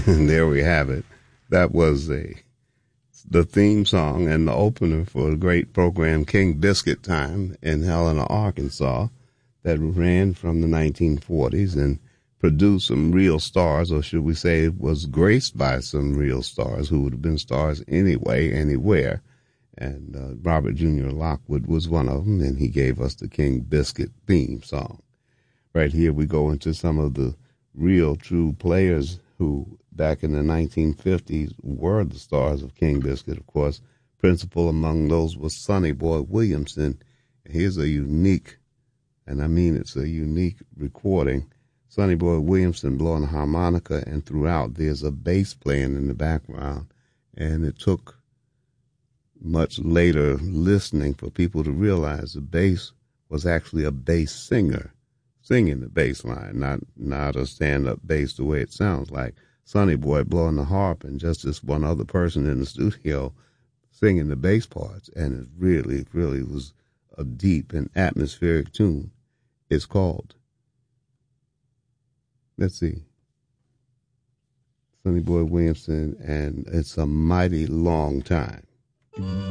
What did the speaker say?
And there we have it. That was the theme song and the opener for a great program, King Biscuit Time, in Helena, Arkansas, that ran from the 1940s and produced some real stars, or should we say it was graced by some real stars who would have been stars anyway, anywhere. And Robert Jr. Lockwood was one of them, and he gave us the King Biscuit theme song. Right here we go into some of the real true players who back in the 1950s were the stars of King Biscuit. Of course, principal among those was Sonny Boy Williamson. Here's a unique, and I mean it's a unique recording. Sonny Boy Williamson blowing a harmonica, and throughout there's a bass playing in the background. And it took much later listening for people to realize the bass was actually a bass singer singing the bass line, not a stand-up bass the way it sounds like. Sonny Boy blowing the harp and just this one other person in the studio singing the bass parts, and it really, really was a deep and atmospheric tune. It's called, let's see, Sonny Boy Williamson, and It's a Mighty Long Time.